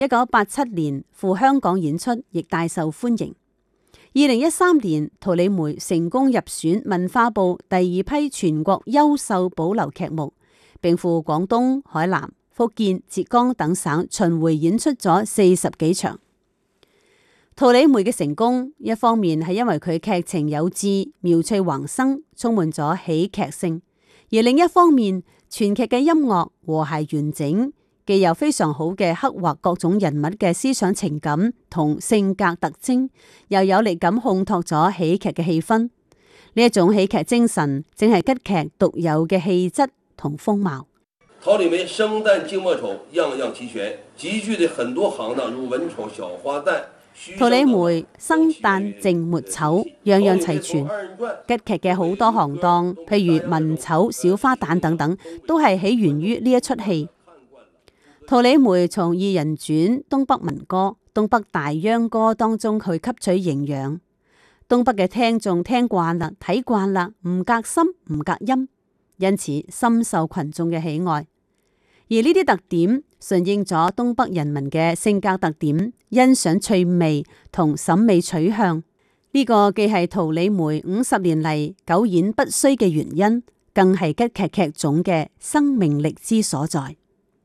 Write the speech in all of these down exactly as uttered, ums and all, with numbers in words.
一九八七年赴香港演出，亦大受歡迎。二零一三年，桃李梅成功入選文化部第二批全國優秀保留劇目，並赴廣東、海南、福建、浙江等省巡迴演出咗四十幾場。桃李梅嘅成功，一方面係因為佢劇情有致、妙趣橫生，充滿咗喜劇性；而另一方面，全劇嘅音樂和諧完整，既有非常好嘅刻畫各種人物嘅思想情感同性格特徵，又有力咁烘托咗喜劇嘅氣氛。呢一種喜劇精神，正係吉劇獨有嘅氣質同風貌。 桃李梅生旦淨末丑樣樣齊全，集聚的很多行當，如文丑、小花旦。 桃李梅生旦淨末丑樣樣齊全，吉劇嘅好多行當，譬如文丑、小花旦等等，都係起源於呢一出戲。桃李梅從二人轉、東北民歌、東北大秧歌當中去吸取營養，東北嘅聽眾聽慣啦、睇慣啦，唔隔心唔隔音，因此深受群眾嘅喜愛。而呢啲特點順應咗東北人民嘅性格特點、欣賞趣味同審美取向，呢、這個既係桃李梅五十年嚟久演不衰嘅原因，更係吉劇劇種嘅生命力之所在。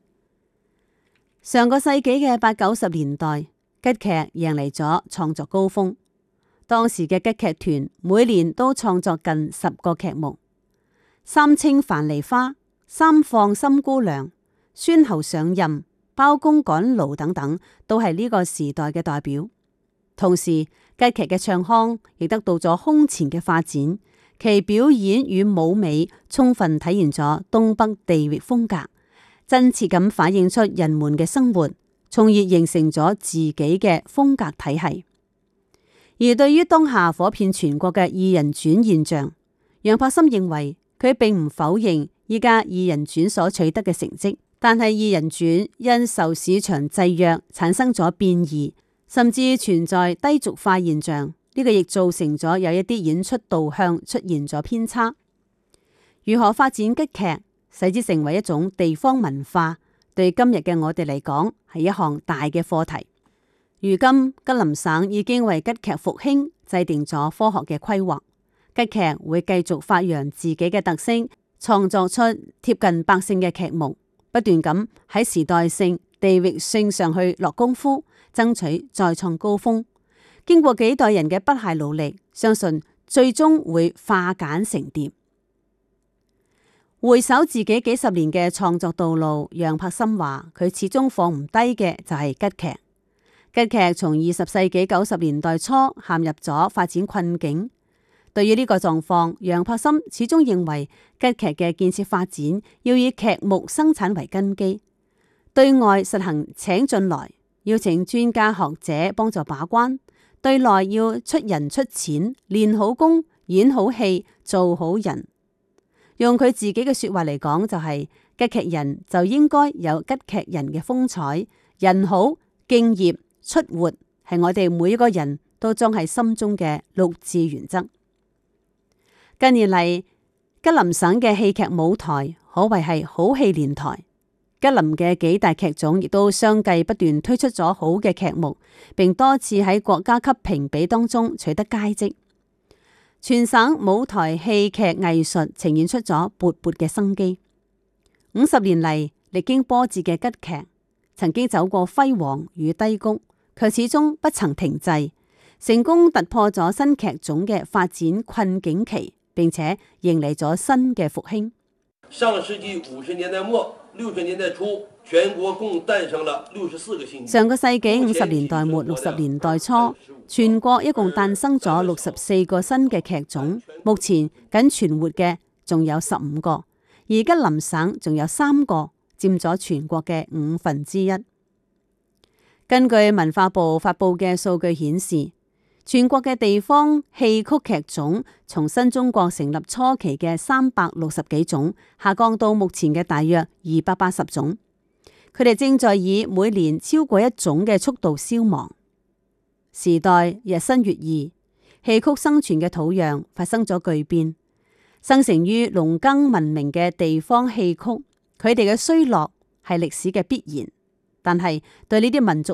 上個世紀嘅八九十年代，吉劇迎嚟咗創作高峰。當時嘅吉劇團每年都創作近十個劇目，三稱樊梨花、三放心姑娘、孫后上任、包公趕路等等，都係呢個時代嘅代表。同時，吉劇嘅唱腔亦得到咗空前嘅發展，其表演與舞美充分體現咗東北地域風格，真切咁反映出人們嘅生活，從而形成咗自己嘅風格體系。而對於當下火遍全國嘅二人轉現象，楊柏森認為佢並唔否認依家二人轉所取得嘅成績，但係二人轉因受市場制約產生咗變異，甚至存在低俗化現象，呢、這個亦造成咗有一啲演出導向出現咗偏差。如何發展吉劇，使之成為一種地方文化，對今日嘅我哋嚟講係一項大嘅課題。如今吉林省已經為吉劇復興制定咗科學嘅規劃，吉劇會繼續發揚自己嘅特色，創作出貼近百姓嘅劇目，不斷咁喺時代性、地域性上去落功夫，爭取再創高峰。經過幾代人嘅不懈努力，相信最終會化簡成疊。回首自己幾十年嘅創作道路，楊柏森話佢始終放唔低嘅就係吉劇。吉劇從二十世紀九十年代初陷入咗發展困境。對於呢個狀況，楊柏森始終認為吉劇嘅建設發展要以劇目生產為根基，對外實行請進來，邀請專家學者幫助把關；對內要出人出錢，練好功、演好戲、做好人。用佢自己嘅說話嚟講，就係吉劇人就應該有吉劇人嘅風采，人好、敬業、出活，係我哋每一個人都裝喺心中嘅六字原則。近年嚟，吉林省嘅戲劇舞台可謂係好戲連台，吉林嘅幾大劇種亦都相繼不斷推出咗好嘅劇目，並多次喺國家級評比當中取得佳績。全省舞台戲劇藝術呈現出咗勃勃嘅生機。五十年嚟，歷經波折嘅吉劇，曾經走過輝煌與低谷，卻始終不曾停滯，成功突破咗新劇種嘅發展困境期，並且迎嚟咗新嘅復興。 上個世紀五十年代末、六十年代初，全國共誕生了六十四個新。 上個世紀五十年代末、六十年代初，全國一共誕生咗六十四個新嘅劇種，目前僅存活嘅仲有十五個，而吉林省仲有三個，佔咗全國嘅五分之一。根據文化部發佈嘅數據顯示，全國嘅地方戲曲劇種從新中國成立初期嘅三百六十幾種，下降到目前嘅大約二百八十種。佢哋正在以每年超過一種嘅速度消亡。時代日新月異，戲曲生存嘅土壤發生咗巨變。生成於農耕文明嘅地方戲曲，佢哋嘅衰落係歷史嘅必然。但係對呢啲民族